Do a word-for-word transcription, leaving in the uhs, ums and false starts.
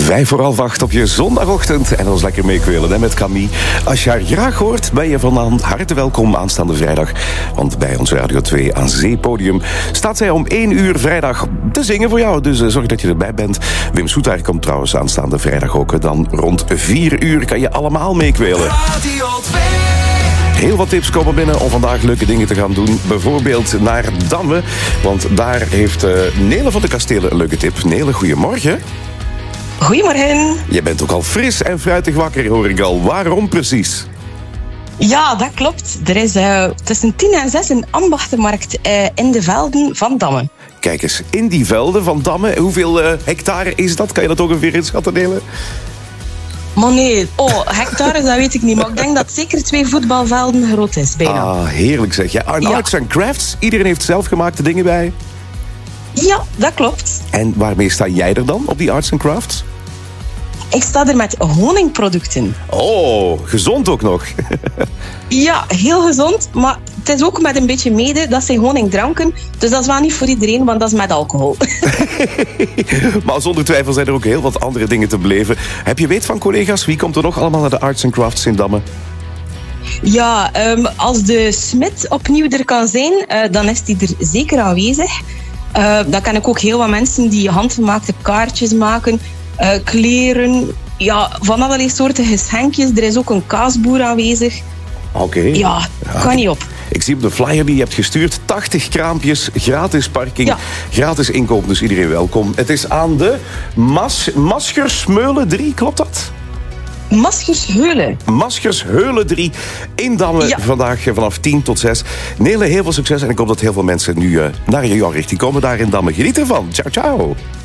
Vijf voor half acht op je zondagochtend en ons lekker meekwelen hè, met Camille. Als je haar graag hoort, ben je van harte welkom aanstaande vrijdag. Want bij ons Radio twee aan Zee-podium staat zij om één uur vrijdag te zingen voor jou. Dus uh, zorg dat je erbij bent. Wim Soetaar komt trouwens aanstaande vrijdag ook. Dan rond vier uur kan je allemaal meekwelen. Radio twee. Heel wat tips komen binnen om vandaag leuke dingen te gaan doen. Bijvoorbeeld naar Damme. Want daar heeft uh, Nele van de Kastelen een leuke tip. Nele, goedemorgen. Goedemorgen. Je bent ook al fris en fruitig wakker, hoor ik al. Waarom precies? Ja, dat klopt. Er is uh, tussen tien en zes een ambachtenmarkt uh, in de velden van Damme. Kijk eens, in die velden van Damme. Hoeveel uh, hectare is dat? Kan je dat ook ongeveer inschatten, Nele? Maar nee, oh, hectares, dat weet ik niet. Maar ik denk dat zeker twee voetbalvelden groot is, bijna. Ah, heerlijk zeg. Ja, en ja. Arts and Crafts, iedereen heeft zelfgemaakte dingen bij. Ja, dat klopt. En waarmee sta jij er dan op die Arts and Crafts? Ik sta er met honingproducten. Oh, gezond ook nog. Ja, heel gezond, maar het is ook met een beetje mede. Dat zijn honingdranken, dus dat is wel niet voor iedereen, want dat is met alcohol. Maar zonder twijfel zijn er ook heel wat andere dingen te beleven. Heb je weet van collega's, wie komt er nog allemaal naar de Arts and Crafts in Damme? Ja, um, als de smid opnieuw er kan zijn, uh, dan is die er zeker aanwezig. Uh, dan ken ik ook heel wat mensen die handgemaakte kaartjes maken, uh, kleren, ja, van allerlei soorten geschenkjes. Er is ook een kaasboer aanwezig. Oké. Okay. Ja, ja, kan niet op. Ik zie op de flyer die je hebt gestuurd, tachtig kraampjes, gratis parking, ja. gratis inkoop, dus iedereen welkom. Het is aan de Mas- Maschersheulen drie, klopt dat? Maschersheulen. Maschersheulen drie in Damme, ja. Vandaag vanaf tien tot zes. Nele, heel veel succes en ik hoop dat heel veel mensen nu uh, naar jouw richting komen daar in Damme. Geniet ervan. Ciao, ciao.